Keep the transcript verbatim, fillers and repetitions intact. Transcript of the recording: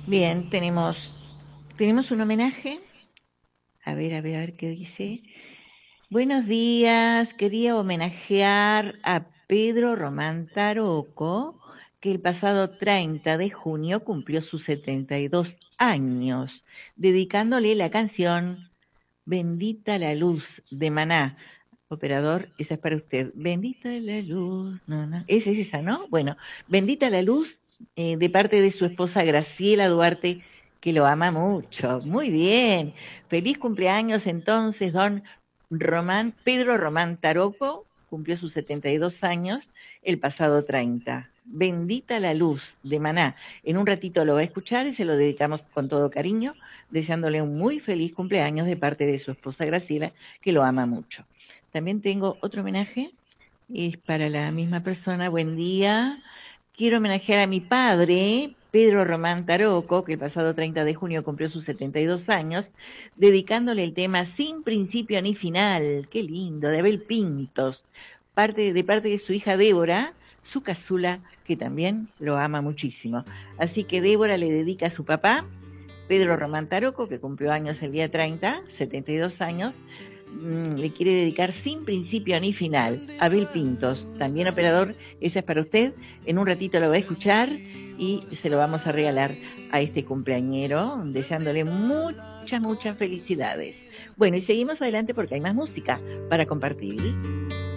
Bien, tenemos, tenemos un homenaje. A ver, a ver, a ver qué dice. Buenos días, quería homenajear a Pedro Román Taroco, que el pasado treinta de junio cumplió sus setenta y dos años, dedicándole la canción Bendita la luz de Maná. Operador, esa es para usted. Bendita la luz. No, no. Esa es esa, ¿no? Bueno, bendita la luz eh, de parte de su esposa Graciela Duarte, que lo ama mucho. Muy bien. Feliz cumpleaños entonces, don Román, Pedro Román Taroco, cumplió sus setenta y dos años el pasado treinta. Bendita la luz de Maná. En un ratito lo va a escuchar y se lo dedicamos con todo cariño, deseándole un muy feliz cumpleaños de parte de su esposa Graciela, que lo ama mucho. También tengo otro homenaje, es para la misma persona. Buen día. Quiero homenajear a mi padre, Pedro Román Taroco, que el pasado treinta de junio cumplió sus setenta y dos años, dedicándole el tema Sin principio ni final. Qué lindo, de Abel Pintos, parte, de parte de su hija Débora, su casula, que también lo ama muchísimo. Así que Débora le dedica a su papá, Pedro Román Taroco, que cumplió años el día treinta, setenta y dos años, mm, le quiere dedicar Sin principio ni final. Abel Pintos, también operador, esa es para usted. En un ratito lo va a escuchar y se lo vamos a regalar a este cumpleañero, deseándole muchas, muchas felicidades. Bueno, y seguimos adelante porque hay más música para compartir.